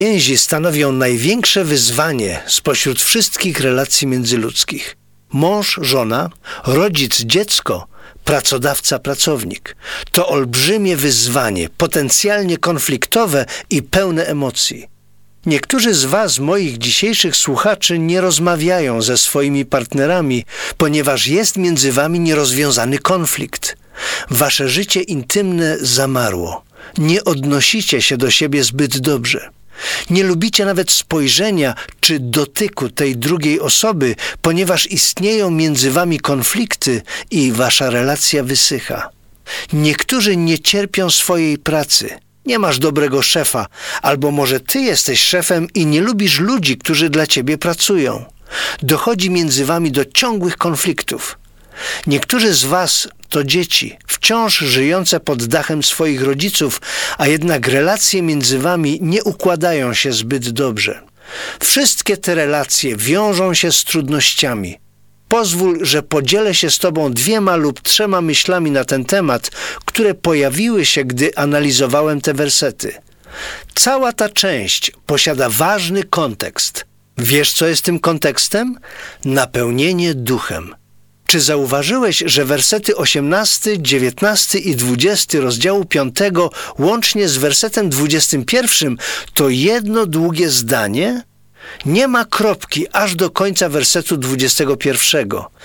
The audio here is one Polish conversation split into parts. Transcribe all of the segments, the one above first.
Więzi stanowią największe wyzwanie spośród wszystkich relacji międzyludzkich. Mąż, żona, rodzic, dziecko, pracodawca, pracownik. To olbrzymie wyzwanie, potencjalnie konfliktowe i pełne emocji. Niektórzy z Was, moich dzisiejszych słuchaczy, nie rozmawiają ze swoimi partnerami, ponieważ jest między Wami nierozwiązany konflikt. Wasze życie intymne zamarło. Nie odnosicie się do siebie zbyt dobrze. Nie lubicie nawet spojrzenia czy dotyku tej drugiej osoby, ponieważ istnieją między wami konflikty i wasza relacja wysycha. Niektórzy nie cierpią swojej pracy. Nie masz dobrego szefa, albo może ty jesteś szefem i nie lubisz ludzi, którzy dla ciebie pracują. Dochodzi między wami do ciągłych konfliktów. Niektórzy z was to dzieci, wciąż żyjące pod dachem swoich rodziców, a jednak relacje między wami nie układają się zbyt dobrze. Wszystkie te relacje wiążą się z trudnościami. Pozwól, że podzielę się z tobą 2 lub 3 myślami na ten temat, które pojawiły się, gdy analizowałem te wersety. Cała ta część posiada ważny kontekst. Wiesz, co jest tym kontekstem? Napełnienie duchem. Czy zauważyłeś, że wersety 18, 19 i 20 rozdziału 5 łącznie z wersetem 21 to jedno długie zdanie? Nie ma kropki aż do końca wersetu 21.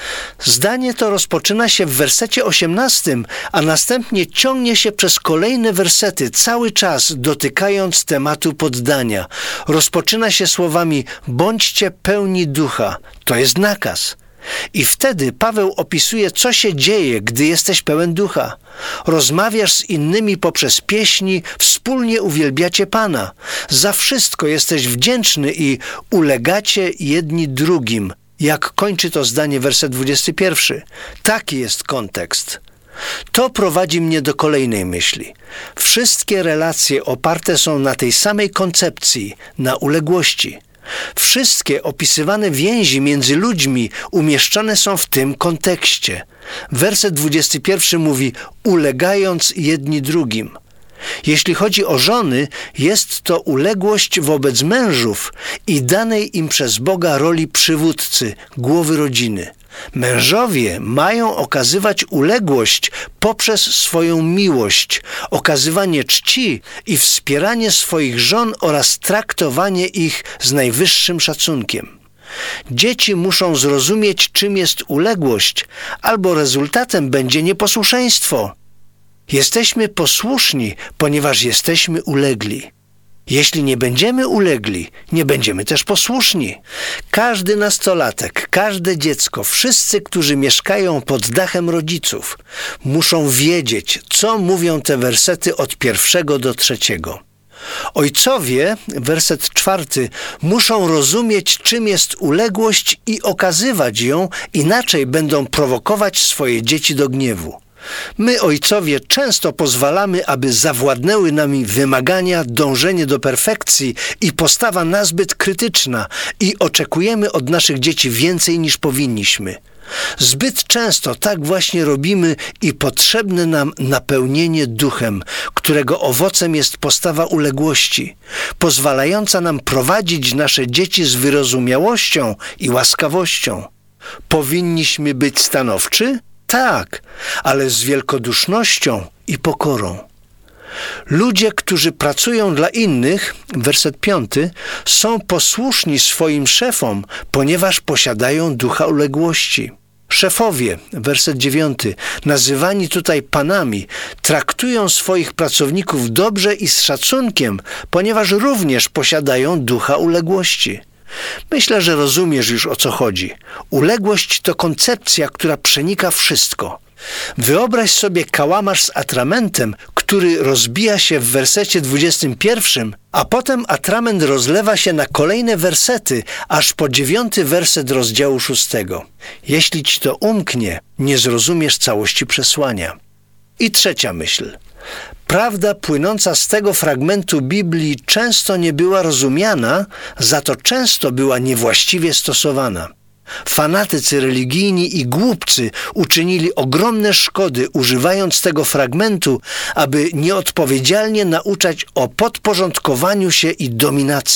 Zdanie to rozpoczyna się w wersecie 18, a następnie ciągnie się przez kolejne wersety, cały czas dotykając tematu poddania. Rozpoczyna się słowami: bądźcie pełni ducha. To jest nakaz. I wtedy Paweł opisuje, co się dzieje, gdy jesteś pełen ducha. Rozmawiasz z innymi poprzez pieśni, wspólnie uwielbiacie Pana. Za wszystko jesteś wdzięczny i ulegacie jedni drugim. Jak kończy to zdanie werset 21. Taki jest kontekst. To prowadzi mnie do kolejnej myśli. Wszystkie relacje oparte są na tej samej koncepcji, na uległości. Wszystkie opisywane więzi między ludźmi umieszczone są w tym kontekście. Werset 21 mówi: ulegając jedni drugim. Jeśli chodzi o żony, jest to uległość wobec mężów i danej im przez Boga roli przywódcy, głowy rodziny. Mężowie mają okazywać uległość poprzez swoją miłość, okazywanie czci i wspieranie swoich żon oraz traktowanie ich z najwyższym szacunkiem. Dzieci muszą zrozumieć, czym jest uległość, albo rezultatem będzie nieposłuszeństwo. Jesteśmy posłuszni, ponieważ jesteśmy ulegli. Jeśli nie będziemy ulegli, nie będziemy też posłuszni. Każdy nastolatek, każde dziecko, wszyscy, którzy mieszkają pod dachem rodziców, muszą wiedzieć, co mówią te wersety od 1 do 3. Ojcowie, werset 4, muszą rozumieć, czym jest uległość i okazywać ją, inaczej będą prowokować swoje dzieci do gniewu. My, ojcowie, często pozwalamy, aby zawładnęły nami wymagania, dążenie do perfekcji i postawa nazbyt krytyczna i oczekujemy od naszych dzieci więcej niż powinniśmy. Zbyt często tak właśnie robimy i potrzebne nam napełnienie duchem, którego owocem jest postawa uległości, pozwalająca nam prowadzić nasze dzieci z wyrozumiałością i łaskawością. Powinniśmy być stanowczy? Tak, ale z wielkodusznością i pokorą. Ludzie, którzy pracują dla innych, werset 5, są posłuszni swoim szefom, ponieważ posiadają ducha uległości. Szefowie, werset 9, nazywani tutaj panami, traktują swoich pracowników dobrze i z szacunkiem, ponieważ również posiadają ducha uległości. Myślę, że rozumiesz już, o co chodzi. Uległość to koncepcja, która przenika wszystko. Wyobraź sobie kałamarz z atramentem, który rozbija się w wersecie 21, a potem atrament rozlewa się na kolejne wersety, aż po 9 werset rozdziału 6. Jeśli ci to umknie, nie zrozumiesz całości przesłania. I 3. myśl. Prawda płynąca z tego fragmentu Biblii często nie była rozumiana, za to często była niewłaściwie stosowana. Fanatycy religijni i głupcy uczynili ogromne szkody, używając tego fragmentu, aby nieodpowiedzialnie nauczać o podporządkowaniu się i dominacji.